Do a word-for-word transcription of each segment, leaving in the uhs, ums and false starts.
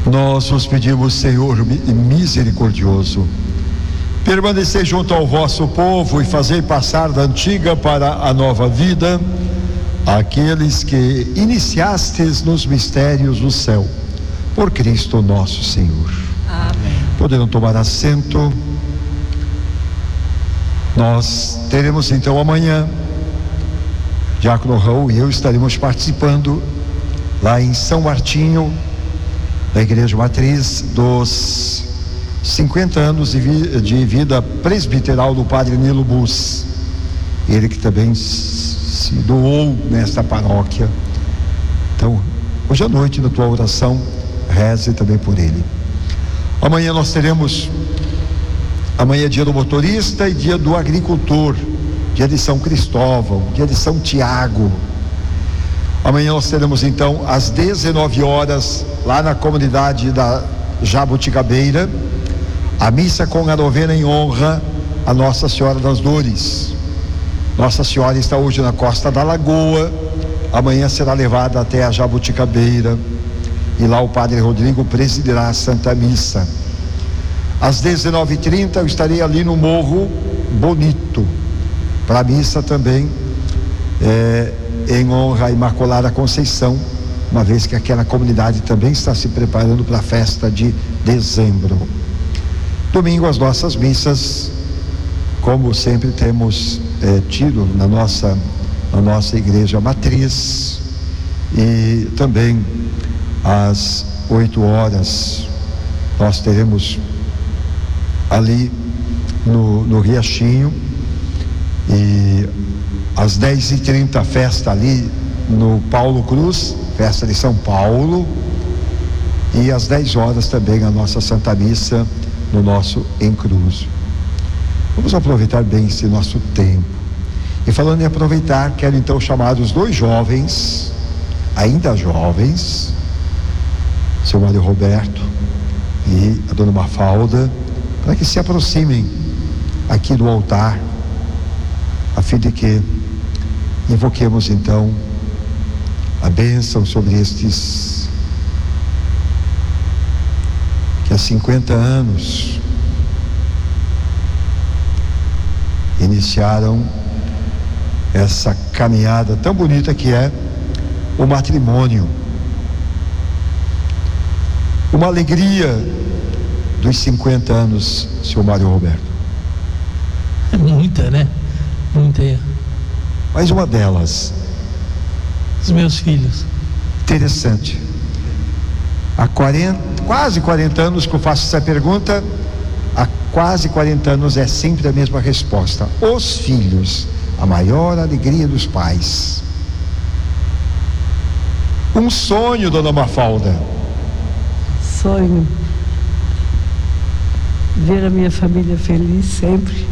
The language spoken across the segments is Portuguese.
Nós vos pedimos, Senhor misericordioso, permanecei junto ao vosso povo e fazei passar da antiga para a nova vida aqueles que iniciastes nos mistérios do céu, por Cristo nosso Senhor. Amém. Poderão tomar assento. Nós teremos então amanhã, Diácono Raul e eu estaremos participando lá em São Martinho, da Igreja Matriz, dos cinquenta anos de, vi, de vida presbiteral do Padre Nilo Bus, ele que também se doou nesta paróquia. Então, hoje à noite, na tua oração, reze também por ele. Amanhã nós teremos, amanhã é dia do motorista e dia do agricultor, dia de São Cristóvão, dia de São Tiago. Amanhã nós teremos então às dezenove horas, lá na comunidade da Jabuticabeira, a missa com a novena em honra a Nossa Senhora das Dores. Nossa Senhora está hoje na Costa da Lagoa, amanhã será levada até a Jabuticabeira e lá o Padre Rodrigo presidirá a Santa Missa. Às dezenove e trinta eu estarei ali no Morro Bonito para a missa também, é, em honra à Imaculada Conceição, uma vez que aquela comunidade também está se preparando para a festa de dezembro. Domingo as nossas missas, como sempre temos é, tido na nossa, na nossa igreja matriz, e também às oito horas nós teremos ali no, no Riachinho, e às dez e trinta festa ali no Paulo Cruz, festa de São Paulo, e às dez horas também a nossa Santa Missa no nosso encruzo. Vamos aproveitar bem esse nosso tempo. E falando em aproveitar, quero então chamar os dois jovens, ainda jovens, seu Mário Roberto e a dona Mafalda, para que se aproximem aqui do altar, a fim de que invoquemos então a bênção sobre estes que há cinquenta anos iniciaram essa caminhada tão bonita que é o matrimônio. Uma alegria dos cinquenta anos, senhor Mário Roberto. É muita, né? Muita. Mais uma delas. Os meus filhos. Interessante. Há quarenta, quase quarenta anos que eu faço essa pergunta, há quase quarenta anos é sempre a mesma resposta. Os filhos, a maior alegria dos pais. Um sonho, dona Mafalda. Sonho ver a minha família feliz sempre.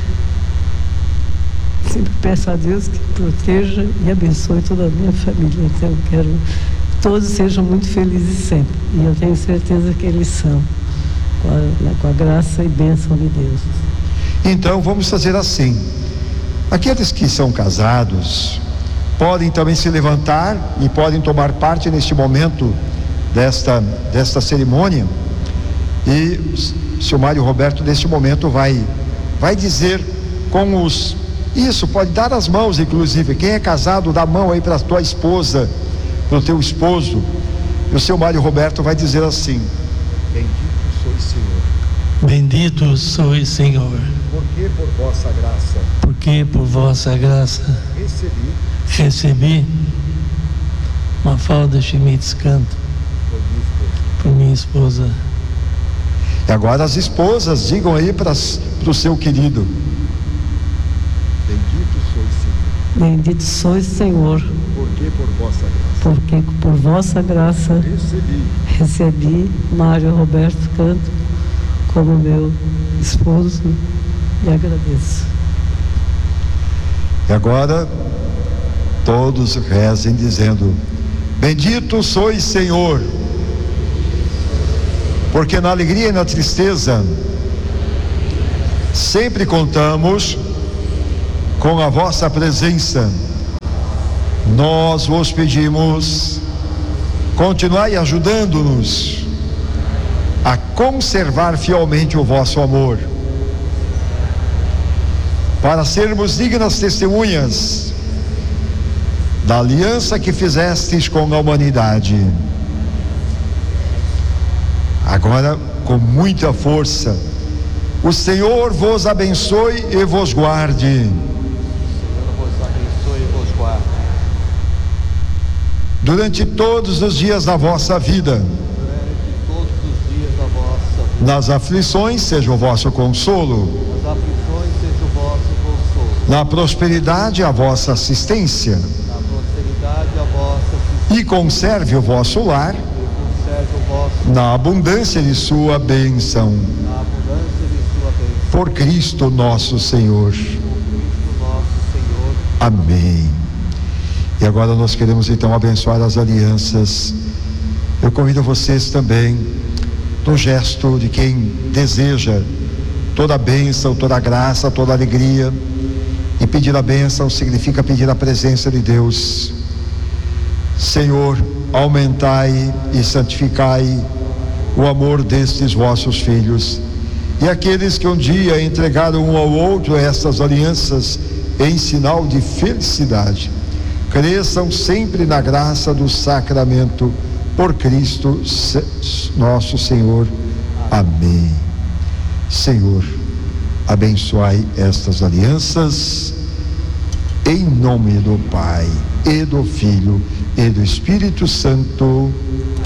Sempre peço a Deus que proteja e abençoe toda a minha família. Então eu quero que todos sejam muito felizes sempre. E eu tenho certeza que eles são, com a, com a graça e bênção de Deus. Então vamos fazer assim. Aqueles que são casados podem também se levantar e podem tomar parte neste momento desta, desta cerimônia. E o senhor Mário Roberto neste momento vai, vai dizer com os... Isso, pode dar as mãos, inclusive. Quem é casado, dá a mão aí para a tua esposa, para o teu esposo. E o seu Mário Roberto vai dizer assim: bendito sois, Senhor. Bendito sois, Senhor. Porque por vossa graça. Porque por vossa graça. Recebi. Recebi. Mafalda Schmitz Canto. Por minha esposa. E agora as esposas, digam aí para o seu querido: bendito sois, Senhor. Bendito sois, Senhor. Porque por vossa graça. Porque por vossa graça Recebi. recebi Mário Roberto Canto como meu esposo e agradeço. E agora todos rezem dizendo: bendito sois, Senhor. Porque na alegria e na tristeza sempre contamos com a vossa presença. Nós vos pedimos, continuai ajudando-nos a conservar fielmente o vosso amor, para sermos dignas testemunhas da aliança que fizestes com a humanidade. Agora, com muita força, o Senhor vos abençoe e vos guarde. O Senhor vos abençoe e vos guarde. Durante todos os dias da vossa vida, Durante todos os dias da vossa vida. nas aflições seja o vosso consolo, Nas aflições seja o vosso consolo. na prosperidade a vossa assistência, Na prosperidade a vossa assistência. e conserve o vosso lar E conserve o vosso na abundância de sua bênção. na abundância de sua bênção. Por Cristo nosso Senhor. Por Cristo nosso Senhor. Amém. E agora nós queremos então abençoar as alianças. Eu convido vocês também, no gesto de quem deseja toda a bênção, toda a graça, toda a alegria. E pedir a bênção significa pedir a presença de Deus. Senhor, aumentai e santificai o amor destes vossos filhos, e aqueles que um dia entregaram um ao outro estas alianças em sinal de felicidade, cresçam sempre na graça do sacramento, por Cristo nosso Senhor. Amém. Senhor, abençoai estas alianças, em nome do Pai, e do Filho, e do Espírito Santo.